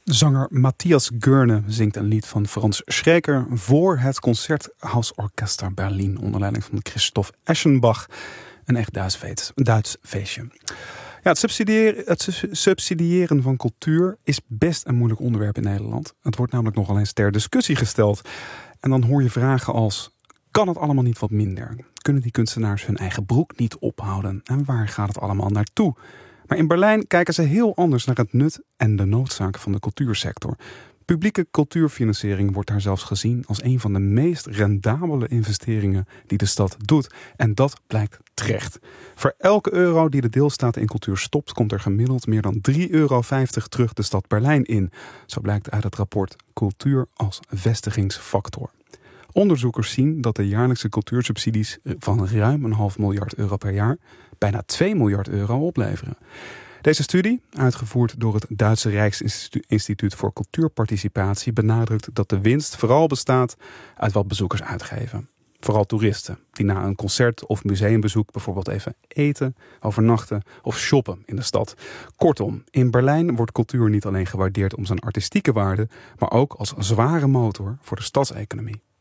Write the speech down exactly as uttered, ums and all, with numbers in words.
Zanger Matthias Goerne zingt een lied van Franz Schreker voor het Concerthausorchester Berlin onder leiding van Christoph Eschenbach. Een echt Duits, feest, Duits feestje. Ja, het, subsidiëren, het subsidiëren van cultuur is best een moeilijk onderwerp in Nederland. Het wordt namelijk nogal eens ter discussie gesteld. En dan hoor je vragen als: kan het allemaal niet wat minder? Kunnen die kunstenaars hun eigen broek niet ophouden? En waar gaat het allemaal naartoe? Maar in Berlijn kijken ze heel anders naar het nut en de noodzaak van de cultuursector. Publieke cultuurfinanciering wordt daar zelfs gezien als een van de meest rendabele investeringen die de stad doet. En dat blijkt terecht. Voor elke euro die de deelstaten in cultuur stopt, komt er gemiddeld meer dan drie euro vijftig terug de stad Berlijn in. Zo blijkt uit het rapport Cultuur als vestigingsfactor. Onderzoekers zien dat de jaarlijkse cultuursubsidies van ruim een half miljard euro per jaar bijna twee miljard euro opleveren. Deze studie, uitgevoerd door het Duitse Rijksinstituut voor Cultuurparticipatie, benadrukt dat de winst vooral bestaat uit wat bezoekers uitgeven. Vooral toeristen die na een concert of museumbezoek bijvoorbeeld even eten, overnachten of shoppen in de stad. Kortom, in Berlijn wordt cultuur niet alleen gewaardeerd om zijn artistieke waarde, maar ook als zware motor voor de stadseconomie.